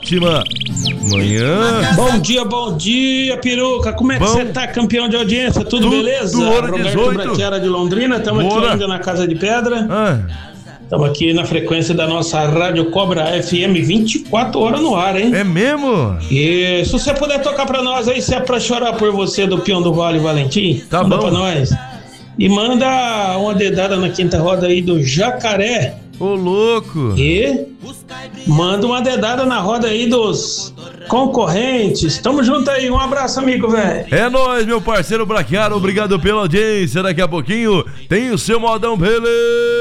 ótima manhã. Bom dia, Peruca. Como é que você tá, campeão de audiência? Tudo beleza? Roberto 18. Braquiara de Londrina, estamos aqui ainda na Casa de Pedra. Estamos aqui na frequência da nossa Rádio Cobra FM, 24 horas no ar, hein? É mesmo? E se você puder tocar pra nós aí, se é pra chorar por você, do Peão do Vale Valentim, tá manda bom pra nós. E manda uma dedada na quinta roda aí do Jacaré. Ô, louco! E manda uma dedada na roda aí dos concorrentes. Tamo junto aí, um abraço, amigo, velho. É nóis, meu parceiro Braquiara, obrigado pela audiência. Daqui a pouquinho tem o seu modão, beleza?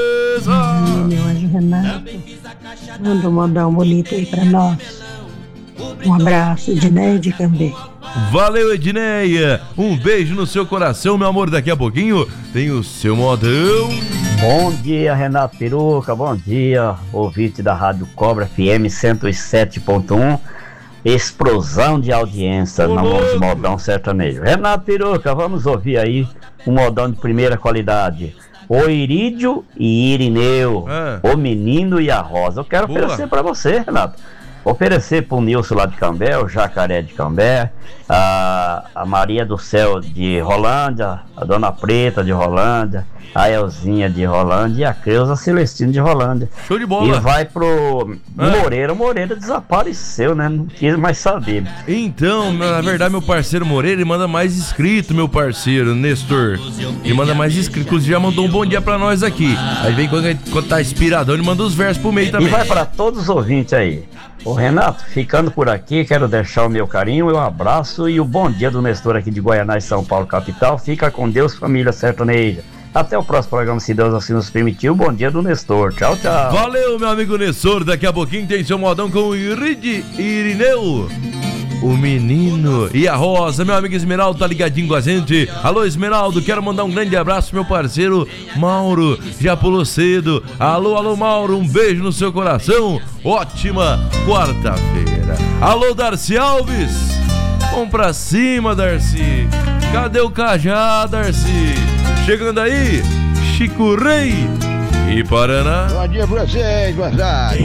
Meu anjo Renato, manda um modão bonito aí pra nós. Um abraço, Edneia de Cambé. Valeu, Edneia. Um beijo no seu coração, meu amor. Daqui a pouquinho tem o seu modão. Bom dia, Renato Peruca. Bom dia, ouvinte da Rádio Cobra FM 107.1. Explosão de audiência no modão sertanejo. Renato Peruca, vamos ouvir aí um modão de primeira qualidade. O Irídio e Irineu, o Menino e a Rosa. Eu quero oferecer pra você, Renato. Oferecer pro Nilson lá de Cambé, o Jacaré de Cambé, a Maria do Céu de Rolândia, a Dona Preta de Rolândia, a Elzinha de Rolândia e a Creuza Celestino de Rolândia. Show de bola. E vai pro Moreira. O Moreira desapareceu, né? Não quis mais saber. Então, na verdade, meu parceiro Moreira, ele manda mais inscrito, meu parceiro Nestor. Ele manda mais inscrito. Inclusive, já mandou um bom dia pra nós aqui. Aí vem quando tá inspiradão, ele manda os versos pro meio também. E vai pra todos os ouvintes aí. Ô Renato, ficando por aqui, quero deixar o meu carinho, o abraço e o bom dia do Nestor aqui de Guaianazes, São Paulo, capital. Fica com Deus, família sertaneja. Até o próximo programa, se Deus assim nos permitir. Bom dia do Nestor. Tchau, tchau. Valeu, meu amigo Nestor. Daqui a pouquinho tem seu modão com o Irineu, o Menino e a Rosa. Meu amigo Esmeraldo tá ligadinho com a gente. Alô, Esmeraldo, quero mandar um grande abraço pro meu parceiro Mauro, já pulou cedo. Alô, Mauro, um beijo no seu coração. Ótima quarta-feira. Alô, Darcy Alves, vamos pra cima, Darcy. Cadê o Cajá, Darcy? Chegando aí, Chico Rei e Paraná. Bom dia pra vocês, boa tarde.